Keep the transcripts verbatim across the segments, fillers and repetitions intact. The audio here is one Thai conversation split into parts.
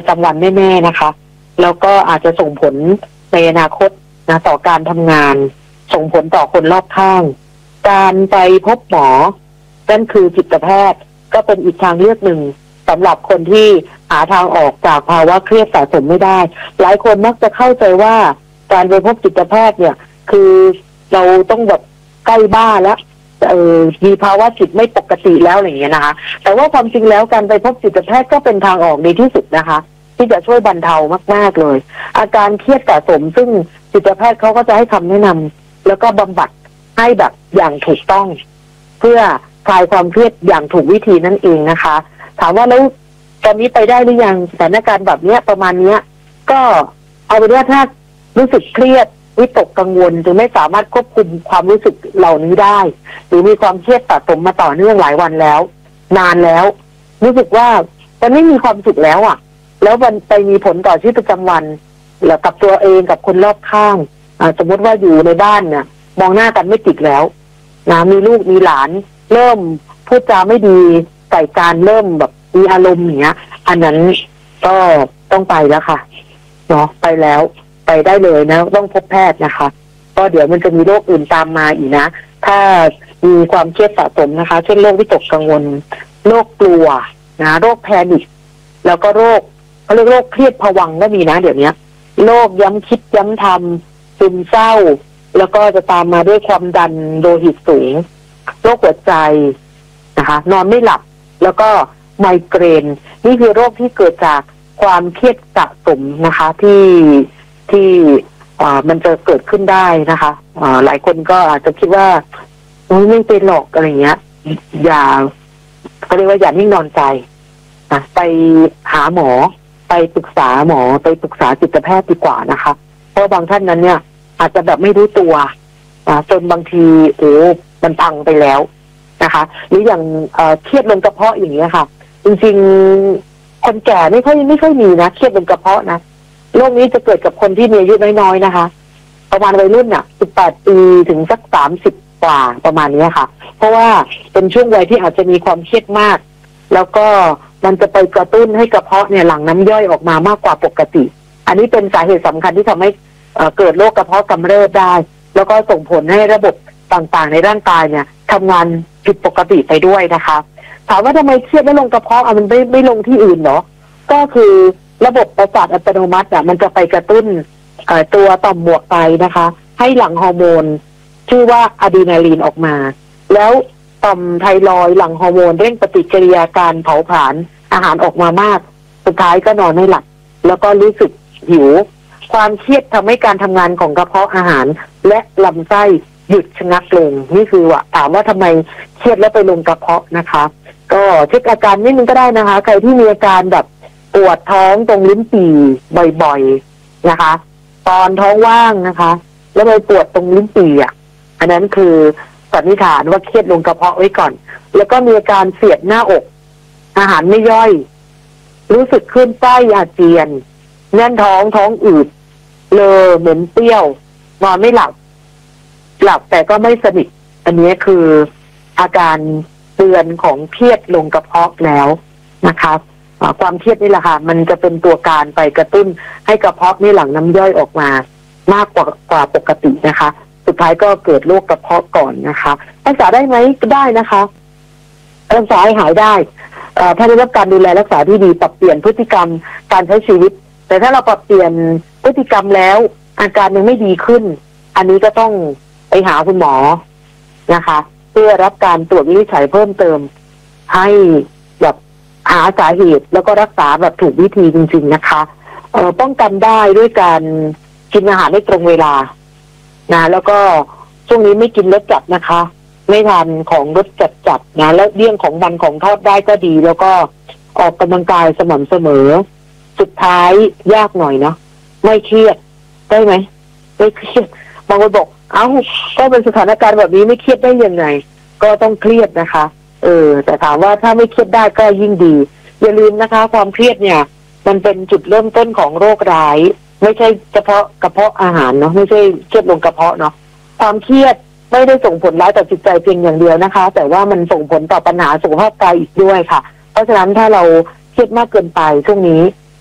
จำวันแน่ๆนะคะแล้วก็อาจจะส่งผลในอนาคตนะต่อการทำงานส่งผลต่อคนรอบข้างการไปพบหมอนั่นคือจิตแพทย์ก็เป็นอีกทางเลือกหนึ่งสำหรับคนที่หาทางออกจากภาวะเครียดสะสมไม่ได้หลายคนมักจะเข้าใจว่าการไปพบจิตแพทย์เนี่ยคือเราต้องแบบใกล้บ้าแล้วเออมีภาวะจิตไม่ปกติแล้วอะไรอย่างเงี้ยนะคะแต่ว่าความจริงแล้วการไปพบจิตแพทย์ก็เป็นทางออกดีที่สุดนะคะที่จะช่วยบรรเทามากๆเลยอาการเครียดสะสมซึ่งจิตแพทย์เขาก็จะให้คำแนะนำแล้วก็บำบัดให้แบบอย่างถูกต้องเพื่อคลายความเครียดอย่างถูกวิธีนั่นเองนะคะถามว่าแล้วตอนนี้ไปได้หรือยังสถานการณ์แบบเนี้ยประมาณเนี้ยก็เอาเป็นว่าถ้ารู้สึกเครียดวิตกกังวลจนไม่สามารถควบคุมความรู้สึกเหล่านี้ได้หรือมีความเครียดสะสมมาต่อเนื่องหลายวันแล้วนานแล้วรู้สึกว่ามันไม่มีความสุขแล้วอ่ะแล้วมันไปมีผลต่อชีวิตประจำวันแล้วกับตัวเองกับคนรอบข้างสมมติว่าอยู่ในบ้านเนี่ยมองหน้ากันไม่ติดแล้วนะมีลูกมีหลานเริ่มพูดจาไม่ดีใส่การเริ่มแบบมีอารมณ์อย่างเงี้ยอันนั้นก็ต้องไปแล้วค่ะเนาะไปแล้วไปได้เลยนะต้องพบแพทย์นะคะก็เดี๋ยวมันจะมีโรคอื่นตามมาอีกนะถ้ามีความเครียดสะสมนะคะเช่นโรควิตกกังวลโรคกลัวนะโรคแพนิคแล้วก็โรคเขาเรียกโรคเครียดภวังค์ก็มีนะเดี๋ยวนี้โรคย้ำคิดย้ำทำซึมเศร้าแล้วก็จะตามมาด้วยความดันโลหิตสูงโรคหัวใจนะคะนอนไม่หลับแล้วก็ไมเกรนนี่คือโรคที่เกิดจากความเครียดสะสมนะคะที่ที่มันจะเกิดขึ้นได้นะคะหลายคนก็อาจจะคิดว่าไม่เป็นหรอกอะไรเงี้ยอย่าเขาเรียกว่าอย่านิ่งนอนใจนะไปหาหมอไปปรึกษาหมอไปปรึกษาจิตแพทย์ดีกว่านะคะเพราะบางท่านนั้นเนี่ยอาจจะแบบไม่รู้ตัวจนบางทีโอ้มันพังไปแล้วนะคะหรืออย่างเครียดลงกระเพาะอย่างเงี้ยค่ะจริงๆคนแก่ไม่ค่อยไม่ค่อยมีนะเครียดลงกระเพาะนะโรคนี้จะเกิดกับคนที่มีอายุน้อยๆนะคะประมาณวัยรุ่นน่ะสิบแปดปีถึงสักสามสิบกว่าประมาณนี้ค่ะเพราะว่าเป็นช่วงวัยที่อาจจะมีความเครียดมากแล้วก็มันจะไปกระตุ้นให้กระเพาะเนี่ยหลั่งน้ำย่อยออกมามากกว่าปกติอันนี้เป็นสาเหตุสำคัญที่ทำให้เกิดโรคกระเพาะกำเริบได้แล้วก็ส่งผลให้ระบบต่างๆในร่างกายเนี่ยทำงานผิดปกติไปด้วยนะคะถามว่าทำไมเครียดไม่ลงกระเพาะมันไม่ไม่ลงที่อื่นเนาะก็คือระบบประสาทอัตโนมัติอ่ะมันจะไปกระตุ้นตัวต่อมหมวกไตนะคะให้หลั่งฮอร์โมนชื่อว่าอะดรีนาลีนออกมาแล้วต่อมไทรอยด์หลั่งฮอร์โมนเร่งปฏิกิริยาการเผาผลาญอาหารออกมามากสุดท้ายก็นอนไม่หลับแล้วก็รู้สึกหิวความเครียดทำให้การทำงานของกระเพาะอาหารและลำไส้หยุดชะงักลงนี่คือว่าถามว่าทำไมเครียดแล้วไปลงกระเพาะนะคะก็เช็คอาการนิดนึงก็ได้นะคะใครที่มีอาการแบบปวดท้องตรงลิ้นปี่บ่อยๆนะคะตอนท้องว่างนะคะแล้วไปปวดตรงลิ้นปี่อ่ะอันนั้นคือสันนิษฐานว่าเครียดลงกระเพาะไว้ก่อนแล้วก็มีอาการเสียดหน้าอกอาหารไม่ย่อยรู้สึกขึ้นไส้อาเจียนแน่นท้องท้องอืดเลอเหม็นเปรี้ยวนอนไม่หลับหลับแต่ก็ไม่สนิทอันนี้คืออาการเตือนของเครียดลงกระเพาะแล้วนะคะความเครียดนี่แหละค่ะมันจะเป็นตัวการไปกระตุ้นให้กระเพาะนี่หลั่งน้ำย่อยออกมามากกว่ากว่าปกตินะคะสุดท้ายก็เกิดโรคกระเพาะก่อนนะคะรักษาได้ไหมก็ได้นะคะรักษาให้หายได้ถ้าได้รับการดูแลรักษาที่ดีปรับเปลี่ยนพฤติกรรมการใช้ชีวิตแต่ถ้าเราปรับเปลี่ยนพฤติกรรมแล้วอาการยังไม่ดีขึ้นอันนี้ก็ต้องไปหาคุณหมอนะคะเพื่อรับการตรวจวินิจฉัยเพิ่มเติมให้แบบหาสาเหตุแล้วก็รักษาแบบถูกวิธีจริงๆนะคะเอ่อป้องกันได้ด้วยการกินอาหารให้ตรงเวลานะแล้วก็ช่วงนี้ไม่กินรสจัดนะคะไม่ทานของรสจัดจัดนะแล้วเลี่ยงของมันของทอดได้ก็ดีแล้วก็ออกกำลังกายสม่ำเสมอสุดท้ายยากหน่อยเนาะไม่เครียดได้ไหมไม่เครียดบางคนบอกเอ้าก็เป็นสถานการณ์แบบนี้ไม่เครียดได้ยังไงก็ต้องเครียดนะคะเออแต่ถามว่าถ้าไม่เครียดได้ก็ยิ่งดีอย่าลืมนะคะความเครียดเนี่ยมันเป็นจุดเริ่มต้นของโรคร้ายไม่ใช่เฉพาะกระเพาะอาหารเนาะไม่ใช่เครียดลงกระเพาะเนาะความเครียดไม่ได้ส่งผลร้ายต่อจิตใจเพียงอย่างเดียวนะคะแต่ว่ามันส่งผลต่อปัญหาสุขภาพกายอีกด้วยค่ะเพราะฉะนั้นถ้าเราเครียดมากเกินไปช่วงนี้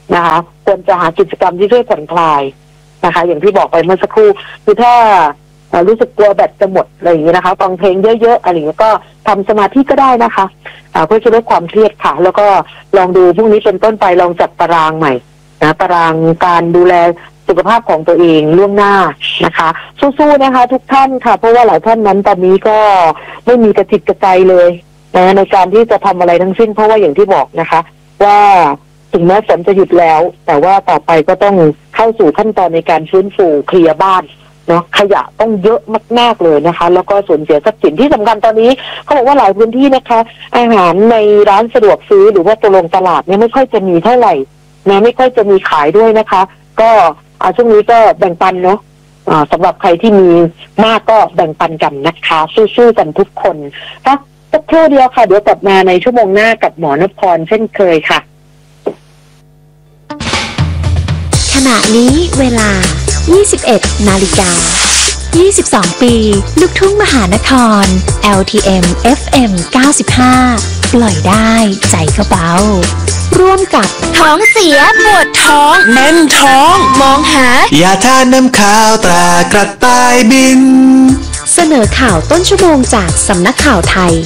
นะคะควรจะหากิจกรรมที่ช่วยผ่อนคลายนะคะอย่างที่บอกไปเมื่อสักครู่คือถ้ารู้สึกกลัวแบตจะหมดอะไรอย่างนี้นะคะฟังเพลงเยอะๆอะไรอย่างนี้ก็ทำสมาธิก็ได้นะคะเพื่อจะลดความเครียดค่ะแล้วก็ลองดูพรุ่งนี้เป็นต้นไปลองจัดตารางใหม่นะตารางการดูแลสุขภาพของตัวเองล่วงหน้านะคะสู้ๆนะคะทุกท่านค่ะเพราะว่าหลายท่านนั้นตอนนี้ก็ไม่มีกระจิตกระใจเลยนะในการที่จะทำอะไรทั้งสิ้นเพราะว่าอย่างที่บอกนะคะว่าถึงแม้ฝนจะหยุดแล้วแต่ว่าต่อไปก็ต้องเข้าสู่ขั้นตอนในการฟื้นฟูเคลียร์บ้านเนาะขยะต้องเยอะมากๆเลยนะคะแล้วก็สูญเสียทรัพย์สินที่สำคัญตอนนี้เขาบอกว่าหลายพื้นที่นะคะอาหารในร้านสะดวกซื้อหรือว่าตลงตลาดเนี่ยไม่ค่อยจะมีเท่าไหร่นะไม่ค่อยจะมีขายด้วยนะคะก็ช่วงนี้ก็แบ่งปันเนาะสำหรับใครที่มีมากก็แบ่งปันกันนะคะสู้ๆกันทุกคนนะสักครู่เดียวค่ะเดี๋ยวกลับมาในชั่วโมงหน้ากับหมอนพพรเช่นเคยค่ะขณะนี้เวลา ยี่สิบเอ็ดนาฬิกายี่สิบสอง ปีลูกทุ่งมหานคร แอล ที เอ็ม เอฟ เอ็ม เก้าสิบห้า ปล่อยได้ใจก็เบาร่วมกับท้องเสียปวดท้องแน่นท้องมองหายาทาน้ำขาวตรากระต่ายบินเสนอข่าวต้นชั่วโมงจากสำนักข่าวไทย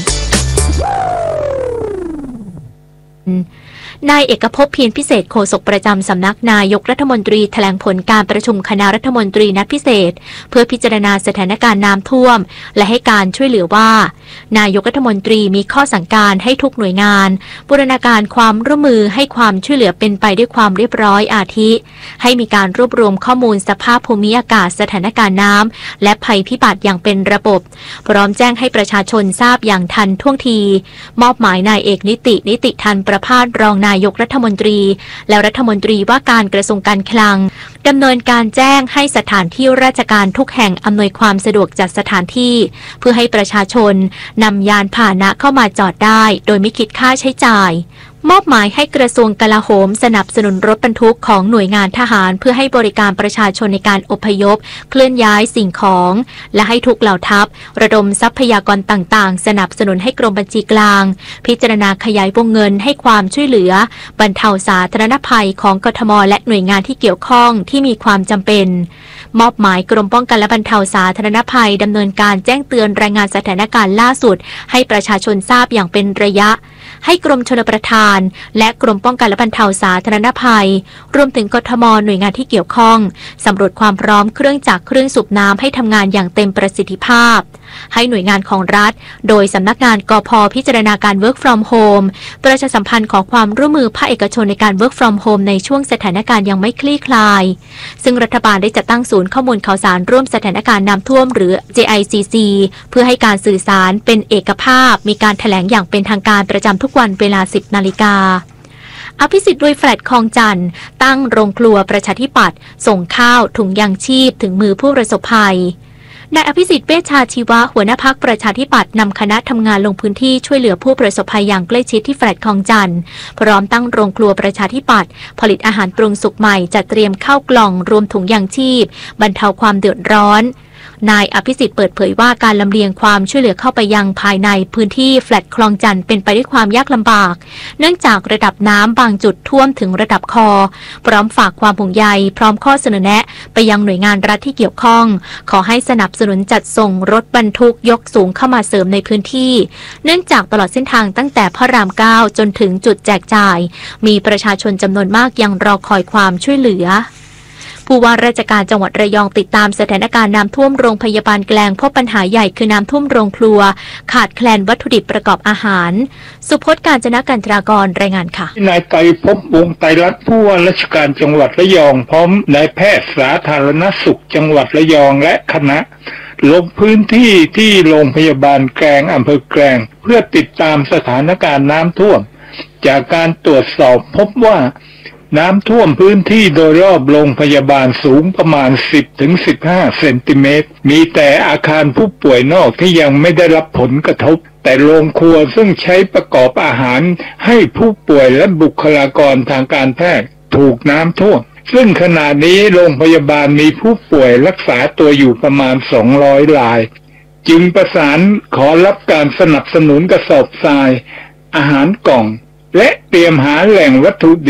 นายเอกภพเพียรพิเศษโฆษกประจำสำนักนายกรัฐมนตรีแถลงผลการประชุมคณะรัฐมนตรีนัดพิเศษเพื่อพิจารณาสถานการณ์น้ำท่วมและให้การช่วยเหลือว่านายกรัฐมนตรีมีข้อสั่งการให้ทุกหน่วยงานบูรณาการความร่วมมือให้ความช่วยเหลือเป็นไปด้วยความเรียบร้อยอาทิให้มีการรวบรวมข้อมูลสภาพภูมิอากาศสถานการณ์น้ำและภัยพิบัติอย่างเป็นระบบพร้อมแจ้งให้ประชาชนทราบอย่างทันท่วงทีมอบหมายนายเอกนิตินิติทันประภาสรองนายกรัฐมนตรีและรัฐมนตรีว่าการกระทรวงการคลังดำเนินการแจ้งให้สถานที่ราชการทุกแห่งอำนวยความสะดวกจัดสถานที่เพื่อให้ประชาชนนำยานพาหนะเข้ามาจอดได้โดยไม่คิดค่าใช้จ่ายมอบหมายให้กระทรวงกลาโหมสนับสนุนรถบรรทุกของหน่วยงานทหารเพื่อให้บริการประชาชนในการอพยพเคลื่อนย้ายสิ่งของและให้ทุกเหล่าทัพระดมทรัพยากรต่างๆสนับสนุนให้กรมบัญชีกลางพิจารณาขยายวงเงินให้ความช่วยเหลือบรรเทาสาธารณภัยของกทมและหน่วยงานที่เกี่ยวข้องที่มีความจำเป็นมอบหมายกรมป้องกันและบรรเทาสาธารณภัยดำเนินการแจ้งเตือนรายงานสถานการณ์ล่าสุดให้ประชาชนทราบอย่างเป็นระยะให้กรมชลประทานและกรมป้องกันและบรรเทาสาธารณภัยรวมถึงกทมหน่วยงานที่เกี่ยวข้องสำรวจความพร้อมเครื่องจักรเครื่องสูบน้ำให้ทำงานอย่างเต็มประสิทธิภาพให้หน่วยงานของรัฐโดยสำนักงานกพ.พิจารณาการ work from home ประชาสัมพันธ์ขอความร่วมมือภาคเอกชนในการ work from home ในช่วงสถานการณ์ยังไม่คลี่คลายซึ่งรัฐบาลได้จัดตั้งศูนย์ข้อมูลข่าวสารร่วมสถานการณ์น้ำท่วมหรือ เจ ไอ ซี ซี เพื่อให้การสื่อสารเป็นเอกภาพมีการแถลงอย่างเป็นทางการประจำทุกวันเวลา สิบนาฬิกาอภิสิทธิ์ด้วยแฟลตคลองจันทร์ตั้งโรงครัวประชาธิปัตย์ส่งข้าวถุงยางชีพถึงมือผู้ประสบภัยนายอภิสิทธิ์เวชชาชีวะหัวหน้าพรรคประชาธิปัตย์นำคณะทำงานลงพื้นที่ช่วยเหลือผู้ประสบภัยอย่างใกล้ชิดที่แฟลตคลองจันทร์พร้อมตั้งโรงครัวประชาธิปัตย์ผลิตอาหารปรุงสุกใหม่จัดเตรียมข้าวกล่องรวมถุงยางชีพบรรเทาความเดือดร้อนนายอภิสิทธิ์เปิดเผยว่าการลำเลียงความช่วยเหลือเข้าไปยังภายในพื้นที่แฟลตคลองจันทร์เป็นไปด้วยความยากลำบากเนื่องจากระดับน้ำบางจุดท่วมถึงระดับคอพร้อมฝากความห่วงใยพร้อมข้อเสนอแนะไปยังหน่วยงานรัฐที่เกี่ยวข้องขอให้สนับสนุนจัดส่งรถบรรทุกยกสูงเข้ามาเสริมในพื้นที่เนื่องจากตลอดเส้นทางตั้งแต่พระรามเก้าจนถึงจุดแจกจ่ายมีประชาชนจำนวนมากยังรอคอยความช่วยเหลือผู้ว่าราชการจังหวัดระยองติดตามสถานการณ์น้ำท่วมโรงพยาบาลแกลงพบปัญหาใหญ่คือน้ำท่วมโรงครัวขาดแคลนวัตถุดิบประกอบอาหารสุพจน์กาญจนกันตรากรรายงานค่ะนายไตรภพวงศ์ไตรรัตน์ผู้ว่าราชการจังหวัดระยองพร้อมนายแพทย์สาธารณสุขจังหวัดระยองและคณะลงพื้นที่ที่โรงพยาบาลแกลงอำเภอแกลงเพื่อติดตามสถานการณ์น้ำท่วมจากการตรวจสอบพบว่าน้ำท่วมพื้นที่โดยรอบโรงพยาบาลสูงประมาณ สิบถึงสิบห้า เซนติเมตรมีแต่อาคารผู้ป่วยนอกที่ยังไม่ได้รับผลกระทบแต่โรงครัวซึ่งใช้ประกอบอาหารให้ผู้ป่วยและบุคลากรทางการแพทย์ถูกน้ำท่วมซึ่งขณะนี้โรงพยาบาลมีผู้ป่วยรักษาตัวอยู่ประมาณสองร้อยรายจึงประสานขอรับการสนับสนุนกระสอบทรายอาหารกล่องและเตรียมหาแหล่งวัตถุดิบ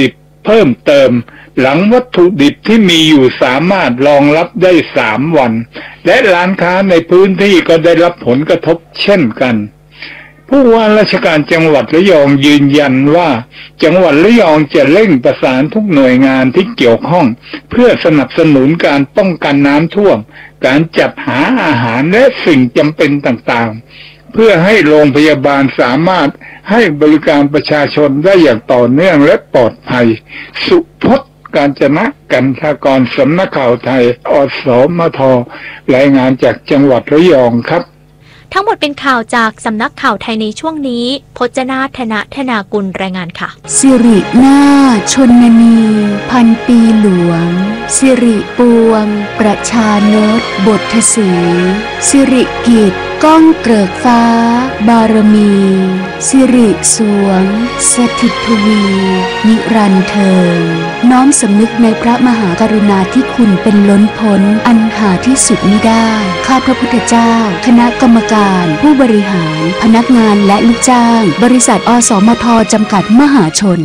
เพิ่มเติมหลังวัตถุดิบที่มีอยู่สามารถรองรับได้สามวันและร้านค้าในพื้นที่ก็ได้รับผลกระทบเช่นกันผู้ว่าราชการจังหวัดระยองยืนยันว่าจังหวัดระยองจะเร่งประสานทุกหน่วยงานที่เกี่ยวข้องเพื่อสนับสนุนการป้องกันน้ำท่วมการจัดหาอาหารและสิ่งจำเป็นต่างๆเพื่อให้โรงพยาบาลสามารถให้บริการประชาชนได้อย่างต่อเนื่องและปลอดภัยสุพจน์กาญจนะกันทากรสำนักข่าวไทยอสมทรายงานจากจังหวัดระยองครับทั้งหมดเป็นข่าวจากสำนักข่าวไทยในช่วงนี้พจนาธนะธนากุลรายงานค่ะสิรินาถชนนีพันปีหลวงสิริปวงประชานตบทสีสิริกิจก้องเกริกฟ้าบารมีสิริสวงสถิตทวีนิรันดร์เทิงน้อมสำนึกในพระมหากรุณาธิคุณเป็นล้นพ้นอันหาที่สุดมิได้ข้าพระพุทธเจ้าคณะกรรมการผู้บริหารพนักงานและลูกจ้างบริษัทอสมทจำกัดมหาชน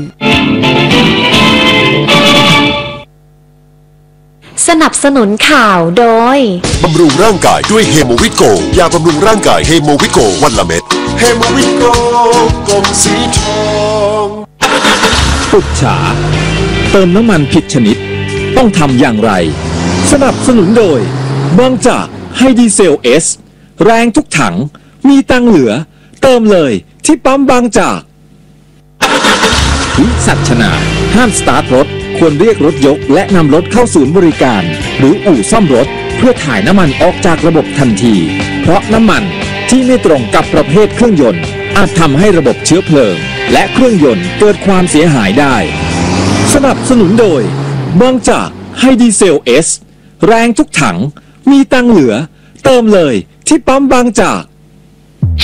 สนับสนุนข่าวโดยบำรุงร่างกายด้วยเฮโมวิโกยาบำรุงร่างกายเฮโมวิโกวันละเม็ดเฮโมวิโกกลมสีทองปุจฉาเติมน้ำมันผิดชนิดต้องทำอย่างไรสนับสนุนโดยบางจากไฮดีเซลเอสแรงทุกถังมีตังเหลือเติมเลยที่ปั๊มบางจากวิสัชนาห้ามสตาร์ทรถควรเรียกรถยกและนำรถเข้าศูนย์บริการหรืออู่ซ่อมรถเพื่อถ่ายน้ำมันออกจากระบบทันทีเพราะน้ำมันที่ไม่ตรงกับประเภทเครื่องยนต์อาจทำให้ระบบเชื้อเพลิงและเครื่องยนต์เกิดความเสียหายได้สนับสนุนโดยบางจากไฮดีเซลเอสแรงทุกถังมีตังเหลือเติมเลยที่ปั๊มบางจาก